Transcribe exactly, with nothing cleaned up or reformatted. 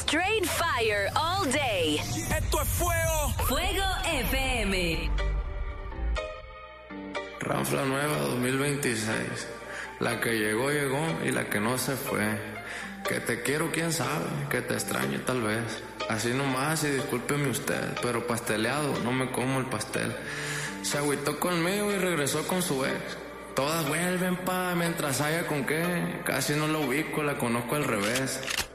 Straight fire all day. Esto es fuego. Fuego F M. Ranfla nueva dos mil veintiséis. La que llegó, llegó y la que no se fue. Que te quiero, quién sabe, que te extrañe tal vez. Así nomás y discúlpeme usted, pero pasteleado, no me como el pastel. Se agüitó conmigo y regresó con su ex. Todas vuelven pa' mientras haya con qué. Casi no la ubico, la conozco al revés.